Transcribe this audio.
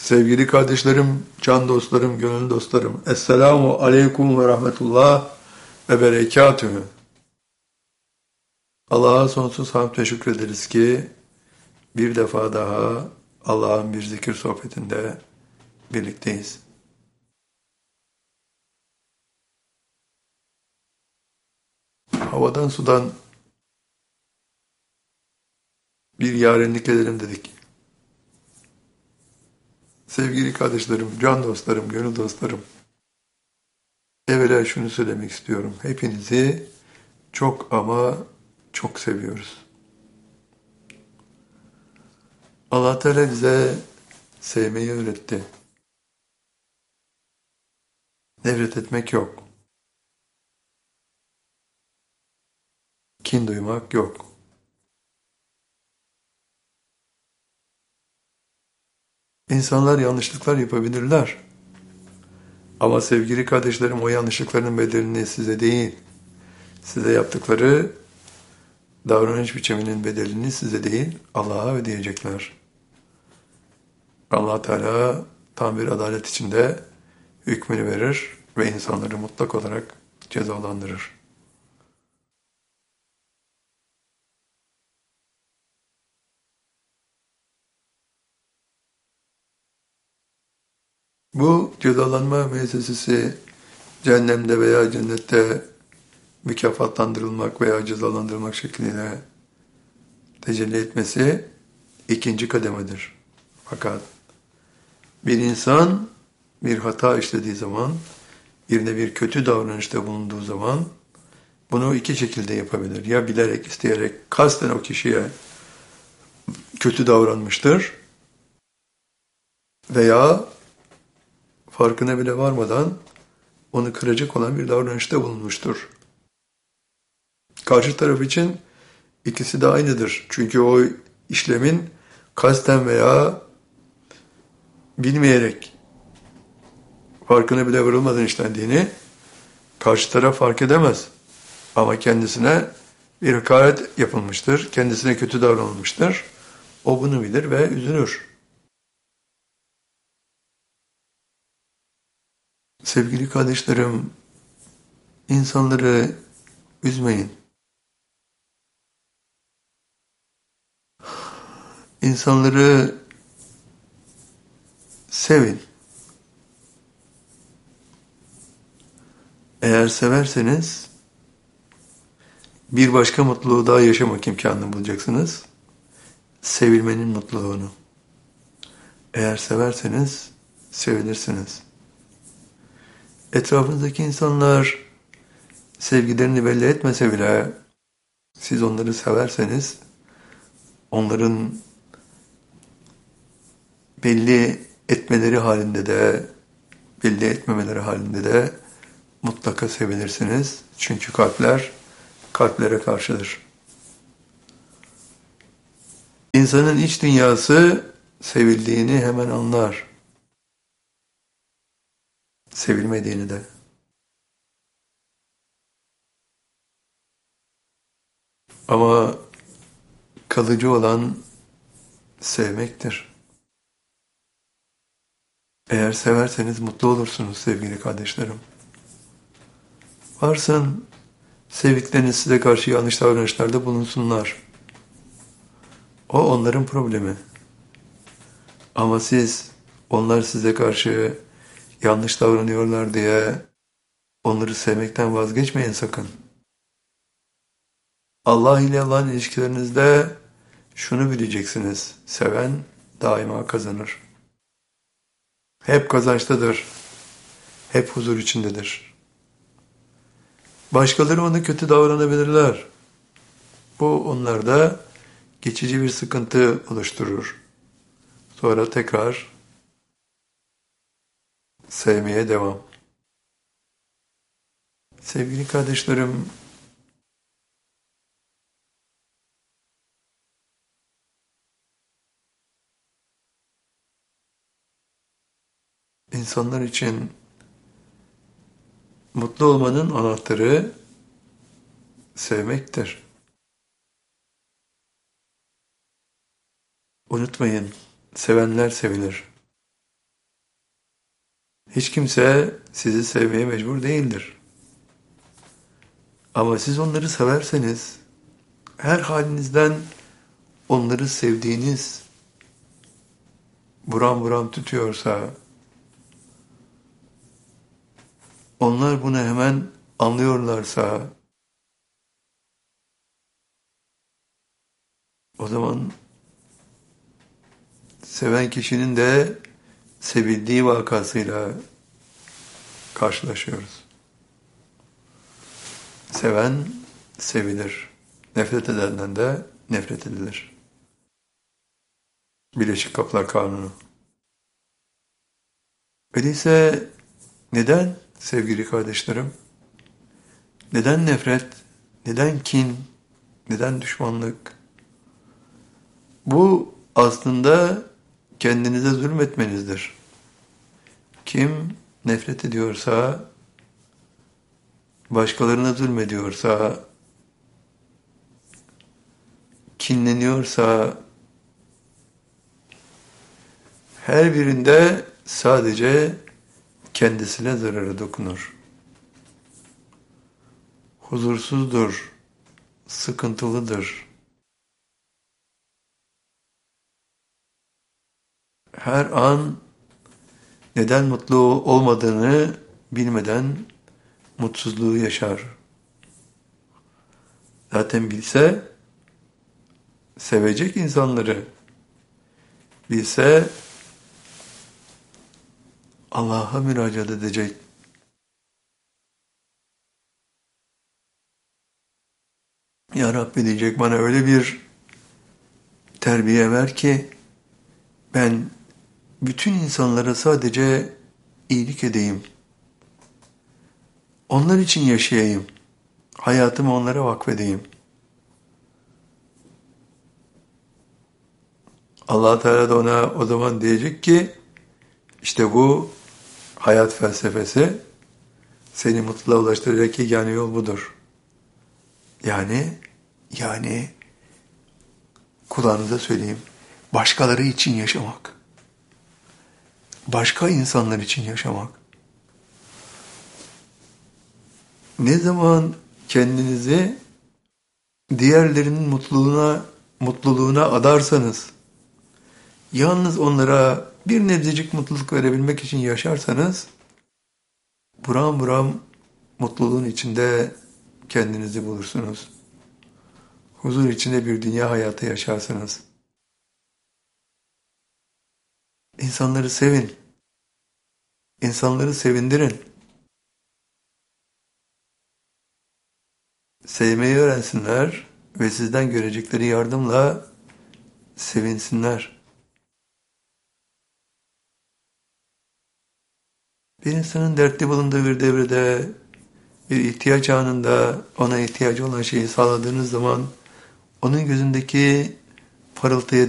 Sevgili kardeşlerim, can dostlarım, gönül dostlarım. Esselamu aleyküm ve rahmetullah ve berekatühü. Allah'a sonsuz hamd ve şükrederiz ki bir defa daha Allah'ın bir zikir sohbetinde birlikteyiz. Havadan sudan bir yarenlik edelim dedik. Sevgili kardeşlerim, can dostlarım, gönül dostlarım. Evvela şunu söylemek istiyorum. Hepinizi çok ama çok seviyoruz. Allah Teala bize sevmeyi öğretti. Nefret etmek yok. Kin duymak yok. İnsanlar yanlışlıklar yapabilirler. Ama sevgili kardeşlerim o yanlışlıkların bedelini size değil, size yaptıkları davranış biçiminin bedelini size değil, Allah'a ödeyecekler. Allah Teala tam bir adalet içinde hükmünü verir ve insanları mutlak olarak cezalandırır. Bu cezalanma müessesesi cehennemde veya cennette mükafatlandırılmak veya cezalandırılmak şekliyle tecelli etmesi ikinci kademedir. Fakat bir insan bir hata işlediği zaman, birine bir kötü davranışta bulunduğu zaman bunu iki şekilde yapabilir. Ya bilerek, isteyerek, kasten o kişiye kötü davranmıştır veya farkına bile varmadan onu kıracak olan bir davranışta bulunmuştur. Karşı taraf için ikisi de aynıdır. Çünkü o işlemin kasten veya bilmeyerek farkına bile varılmadan işlendiğini karşı taraf fark edemez. Ama kendisine bir hakaret yapılmıştır, kendisine kötü davranılmıştır. O bunu bilir ve üzülür. Sevgili kardeşlerim, insanları üzmeyin. İnsanları sevin. Eğer severseniz bir başka mutluluğu daha yaşamak imkanını bulacaksınız. Sevilmenin mutluluğunu. Eğer severseniz sevilirsiniz. Etrafınızdaki insanlar sevgilerini belli etmese bile siz onları severseniz onların belli etmeleri halinde de belli etmemeleri halinde de mutlaka sevilirsiniz. Çünkü kalpler kalplere karşıdır. İnsanın iç dünyası sevildiğini hemen anlar. Sevilmediğini de. Ama kalıcı olan sevmektir. Eğer severseniz mutlu olursunuz sevgili kardeşlerim. Varsın sevdikleriniz size karşı yanlış davranışlarda bulunsunlar. O onların problemi. Ama siz onlar size karşı yanlış davranıyorlar diye onları sevmekten vazgeçmeyin sakın. Allah ile olan ilişkilerinizde şunu bileceksiniz. Seven daima kazanır. Hep kazançtadır. Hep huzur içindedir. Başkaları ona kötü davranabilirler. Bu onlarda geçici bir sıkıntı oluşturur. Sonra tekrar sevmeye devam. Sevgili kardeşlerim, insanlar için mutlu olmanın anahtarı sevmektir. Unutmayın, sevenler sevilir. Hiç kimse sizi sevmeye mecbur değildir. Ama siz onları severseniz, her halinizden onları sevdiğiniz buram buram tutuyorsa, onlar bunu hemen anlıyorlarsa, o zaman seven kişinin de sevildiği vakasıyla karşılaşıyoruz. Seven sevilir. Nefret edenden de nefret edilir. Birleşik Kapılar Kanunu. Öyleyse neden sevgili kardeşlerim? Neden nefret? Neden kin? Neden düşmanlık? Bu aslında kendinize zulmetmenizdir. Kim nefret ediyorsa, başkalarına zulmediyorsa, kinleniyorsa, her birinde sadece kendisine zararı dokunur. Huzursuzdur, sıkıntılıdır. Her an neden mutlu olmadığını bilmeden mutsuzluğu yaşar. Zaten bilse sevecek insanları, bilse Allah'a müracaat edecek. Ya Rabbi diyecek, bana öyle bir terbiye ver ki ben bütün insanlara sadece iyilik edeyim. Onlar için yaşayayım. Hayatımı onlara vakfedeyim. Allah Teala da ona o zaman diyecek ki, işte bu hayat felsefesi, seni mutluluğa ulaştıracak yegane yol budur. Yani kulağınıza söyleyeyim, başkaları için yaşamak. Başka insanlar için yaşamak. Ne zaman kendinizi diğerlerinin mutluluğuna adarsanız, yalnız onlara bir nebzecik mutluluk verebilmek için yaşarsanız, buram buram mutluluğun içinde kendinizi bulursunuz. Huzur içinde bir dünya hayatı yaşarsınız. İnsanları sevin. İnsanları sevindirin. Sevmeyi öğrensinler ve sizden görecekleri yardımla sevinsinler. Bir insanın dertli bulunduğu bir devrede, bir ihtiyaç anında ona ihtiyacı olan şeyi sağladığınız zaman onun gözündeki parıltıya